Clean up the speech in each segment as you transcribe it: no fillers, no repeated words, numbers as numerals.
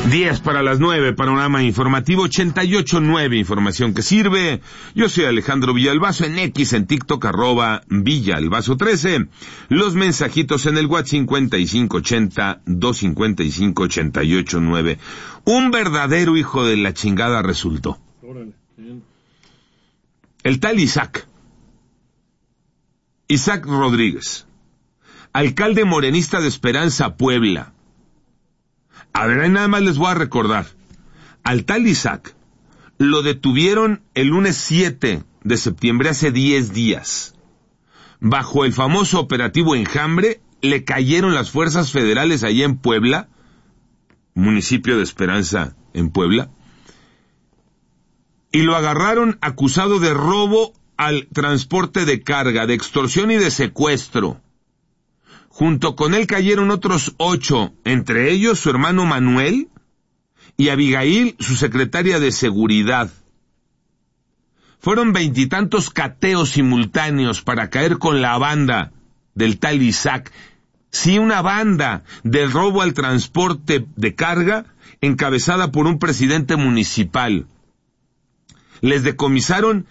10 para las 9, panorama informativo 88.9, información que sirve. Yo soy Alejandro Villalbazo, en X, en TikTok, @Villalbazo13. Los mensajitos en el WhatsApp 5580-255-88.9. Un verdadero hijo de la chingada resultó. El tal Isaac Rodríguez, alcalde morenista de Esperanza, Puebla. A ver, ahí nada más les voy a recordar. Al tal Isaac lo detuvieron el lunes 7 de septiembre, hace 10 días. Bajo el famoso operativo Enjambre, le cayeron las fuerzas federales allá en Puebla, municipio de Esperanza, en Puebla, y lo agarraron acusado de robo al transporte de carga, de extorsión y de secuestro. Junto con él cayeron otros 8, entre ellos su hermano Manuel y Abigail, su secretaria de seguridad. Fueron 20 y tantos cateos simultáneos para caer con la banda del tal Isaac. Sí, una banda del robo al transporte de carga encabezada por un presidente municipal. Les decomisaron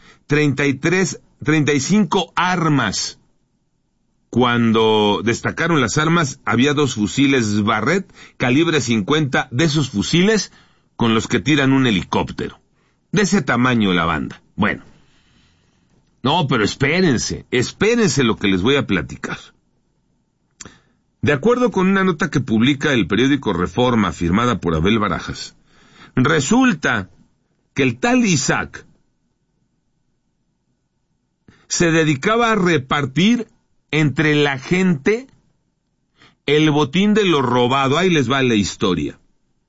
35 armas. Cuando destacaron las armas, había 2 fusiles Barrett, calibre 50, de esos fusiles con los que tiran un helicóptero. De ese tamaño la banda. Bueno. No, pero espérense lo que les voy a platicar. De acuerdo con una nota que publica el periódico Reforma, firmada por Abel Barajas, resulta que el tal Isaac se dedicaba a repartir entre la gente el botín de lo robado. Ahí les va la historia.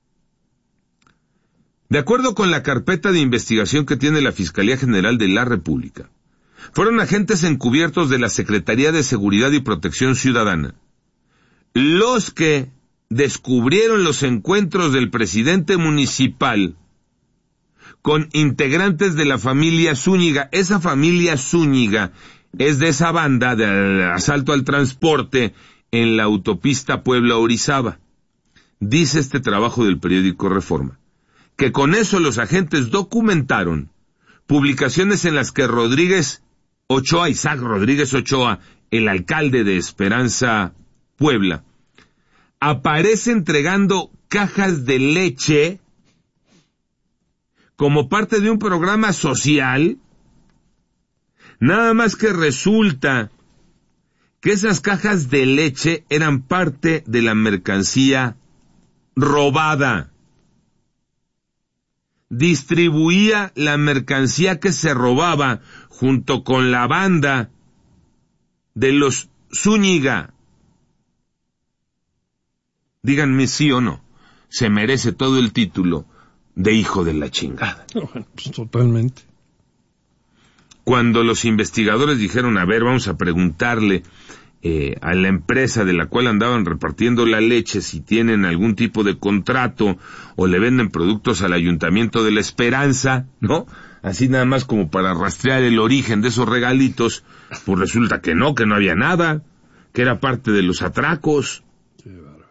De acuerdo con la carpeta de investigación que tiene la Fiscalía General de la República, fueron agentes encubiertos de la Secretaría de Seguridad y Protección Ciudadana los que descubrieron los encuentros del presidente municipal con integrantes de la familia Zúñiga. Esa familia Zúñiga es de esa banda de asalto al transporte en la autopista Puebla-Orizaba. Dice este trabajo del periódico Reforma, que con eso los agentes documentaron publicaciones en las que Isaac Rodríguez Ochoa, el alcalde de Esperanza, Puebla, aparece entregando cajas de leche como parte de un programa social. Nada más que resulta que esas cajas de leche eran parte de la mercancía robada. Distribuía la mercancía que se robaba junto con la banda de los Zúñiga. Díganme sí o no, se merece todo el título de hijo de la chingada. Bueno, pues totalmente. Cuando los investigadores dijeron, a ver, vamos a preguntarle a la empresa de la cual andaban repartiendo la leche si tienen algún tipo de contrato o le venden productos al Ayuntamiento de la Esperanza, ¿no? Así nada más como para rastrear el origen de esos regalitos, pues resulta que no había nada, que era parte de los atracos. Qué bárbaro.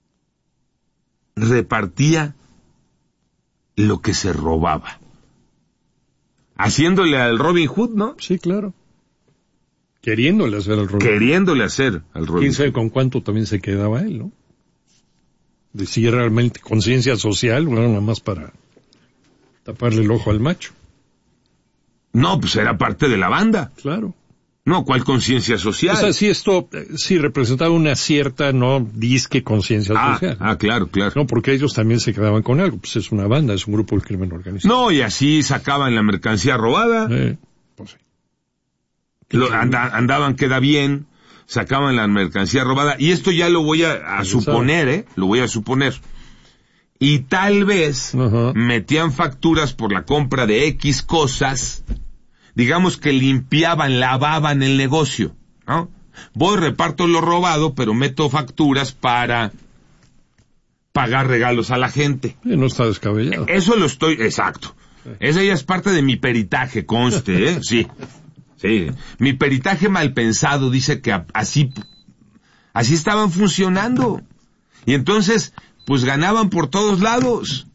Repartía lo que se robaba. Haciéndole al Robin Hood, ¿no? Sí, claro. Queriéndole hacer al Robin Hood. ¿Quién sabe con cuánto también se quedaba él, no? De si realmente conciencia social, bueno, nada más para taparle el ojo al macho. No, pues era parte de la banda. Claro. No, ¿cuál conciencia social? O sea, sí, esto sí representaba una cierta, no disque conciencia social. Claro. No, porque ellos también se quedaban con algo. Pues es una banda, es un grupo del crimen organizado. No, y así sacaban la mercancía robada. Pues sí. Andaban, queda bien, sacaban la mercancía robada. Y esto ya lo voy a suponer, lo voy a suponer. Y tal vez metían facturas por la compra de X cosas. Digamos que limpiaban, lavaban el negocio, ¿no? Voy, reparto lo robado, pero meto facturas para pagar regalos a la gente. No está descabellado. Eso exacto. Sí. Esa ya es parte de mi peritaje, conste, ¿eh? Sí. Mi peritaje mal pensado dice que así estaban funcionando. Y entonces, pues ganaban por todos lados,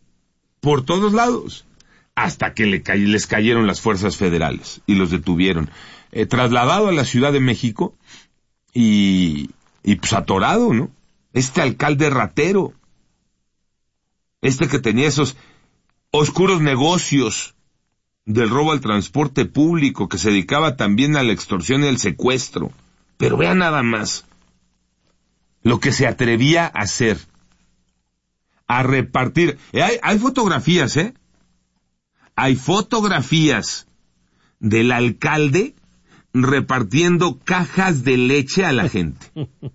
hasta que les cayeron las fuerzas federales y los detuvieron. Trasladado a la Ciudad de México y pues atorado, ¿no? Este alcalde ratero, que tenía esos oscuros negocios del robo al transporte público, que se dedicaba también a la extorsión y al secuestro. Pero vean nada más lo que se atrevía a hacer, a repartir. Hay fotografías, hay fotografías del alcalde repartiendo cajas de leche a la gente.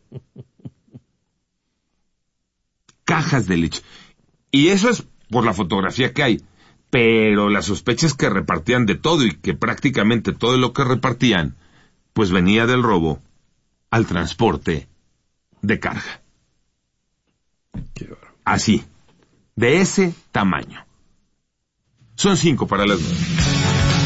Cajas de leche. Y eso es por la fotografía que hay. Pero la sospecha es que repartían de todo y que prácticamente todo lo que repartían, pues venía del robo al transporte de carga. Así, de ese tamaño. Son 5 para las 9.